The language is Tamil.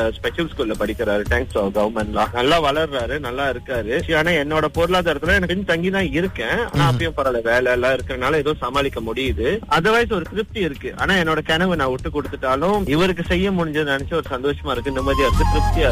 ஸ்பெஷல் ஸ்கூல்ல படிக்கிறாரு. தேங்க்ஸ் கவர்மெண்ட்லாம் நல்லா வளர்றாரு, நல்லா இருக்காரு. ஆனா என்னோட பொருளாதாரத்துல எனக்கு தங்கிதான் இருக்கேன். ஆனா அப்பயும் பரவாயில்ல, வேலை எல்லாம் இருக்கறனால ஏதோ சமாளிக்க முடியுது. அதர்வைஸ் ஒரு திருப்தி இருக்கு. ஆனா என்னோட கனவு நான் விட்டு கொடுத்துட்டாலும் இவருக்கு செய்ய முடிஞ்சது நினைச்சு ஒரு சந்தோஷமா இருக்கு, நிம்மதியா இருக்கு, திருப்தியா